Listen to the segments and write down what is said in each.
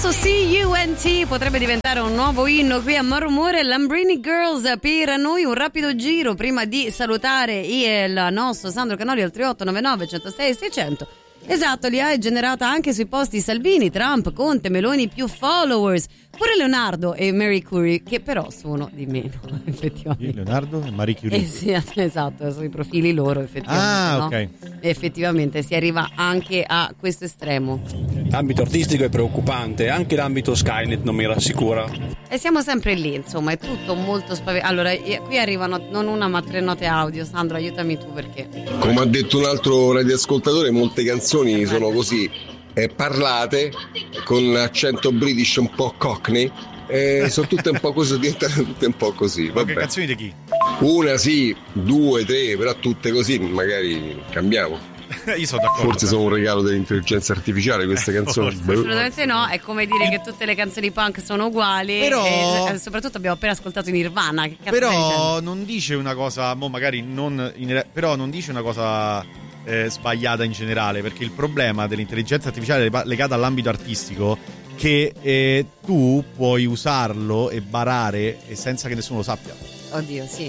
Questo CUNT potrebbe diventare un nuovo inno qui a Marumore. Lambrini Girls per noi. Un rapido giro prima di salutare il nostro Sandro Canoli al 3899 106 600. Esatto, li hai generata anche sui posti Salvini, Trump, Conte, Meloni più followers. Pure Leonardo e Marie Curie, che però sono di meno, effettivamente. Leonardo e Marie Curie. Sì, esatto, sui profili loro, effettivamente. Ah, ok. No? Effettivamente si arriva anche a questo estremo. L'ambito artistico è preoccupante, anche l'ambito Skynet non mi rassicura. E siamo sempre lì, insomma, è tutto molto spaventante. Allora, qui arrivano non una ma 3 note audio. Sandro, aiutami tu perché. Come ha detto un altro radioascoltatore, molte canzoni sono così parlate con l'accento british un po' cockney, sono tutte un po' così, diventano tutte un po' così. Ma che canzoni di chi? Una sì, 2, 3, però tutte così, magari cambiamo. Io sono d'accordo. Forse sono un regalo dell'intelligenza artificiale queste canzoni. Assolutamente no, è come dire che tutte le canzoni punk sono uguali. Però e soprattutto abbiamo appena ascoltato Nirvana. Che cazzo però non dice una cosa, magari non però non dice una cosa sbagliata in generale, perché il problema dell'intelligenza artificiale legata all'ambito artistico che tu puoi usarlo e barare e senza che nessuno lo sappia. Oddio, sì.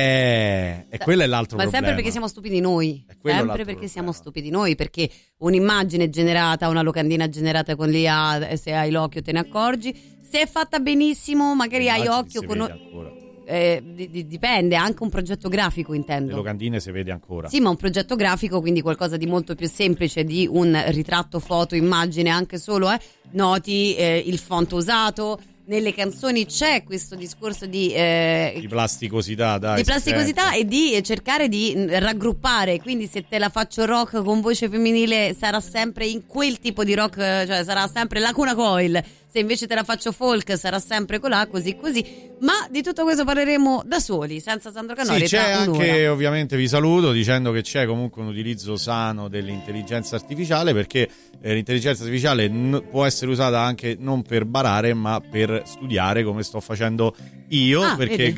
E quello è l'altro ma problema. sempre perché siamo stupidi noi. Sempre perché siamo problema. stupidi noi. Perché un'immagine generata, una locandina generata con l'IA, se hai l'occhio te ne accorgi. Se è fatta benissimo, magari hai occhio con. Dipende, anche un progetto grafico intendo. Le locandine si vede ancora. Sì, ma un progetto grafico, quindi qualcosa di molto più semplice di un ritratto, foto, immagine, anche solo noti il font usato. Nelle canzoni c'è questo discorso di plasticosità, dai. Di plasticosità e di cercare di raggruppare. Quindi se te la faccio rock con voce femminile sarà sempre in quel tipo di rock, cioè sarà sempre la Cuna Coil. Se invece te la faccio folk sarà sempre colà, così. Ma di tutto questo parleremo da soli, senza Sandro Canoli. Sì, c'è anche, ovviamente vi saluto dicendo che c'è comunque un utilizzo sano dell'intelligenza artificiale, perché l'intelligenza artificiale può essere usata anche non per barare ma per studiare, come sto facendo io, perché vedi?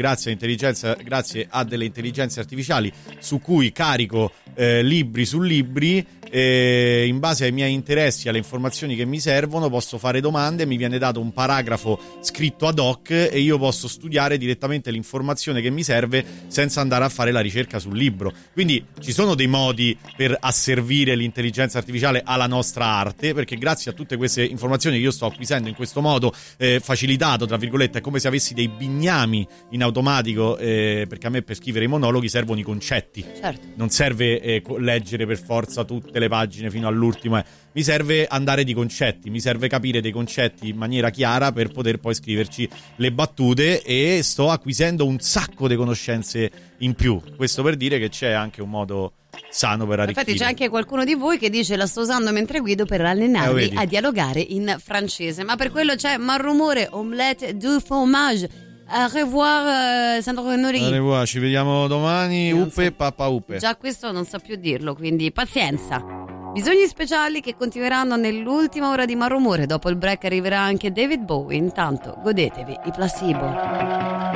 grazie a delle intelligenze artificiali su cui carico libri su libri, in base ai miei interessi, alle informazioni che mi servono, posso fare domande, mi viene dato un paragrafo scritto ad hoc e io posso studiare direttamente l'informazione che mi serve senza andare a fare la ricerca sul libro. Quindi ci sono dei modi per asservire l'intelligenza artificiale alla nostra arte, perché grazie a tutte queste informazioni che io sto acquisendo in questo modo facilitato, tra virgolette, è come se avessi dei bignami in automatico, perché a me per scrivere i monologhi servono i concetti. Certo. Non serve leggere per forza tutte le pagine fino all'ultimo, mi serve andare di concetti, mi serve capire dei concetti in maniera chiara per poter poi scriverci le battute, e sto acquisendo un sacco di conoscenze in più. Questo per dire che c'è anche un modo sano per arricchire. Infatti c'è anche qualcuno di voi che dice la sto usando mentre guido per allenarmi a dialogare in francese, ma per quello c'è Marumore, omelette du fromage. Au revoir Sandro Canoli. Au revoir, ci vediamo domani. Uppe, papa uppe. Già questo non so più dirlo, quindi pazienza. Bisogni speciali che continueranno nell'ultima ora di Marumore. Dopo il break arriverà anche David Bowie. Intanto godetevi i Placebo.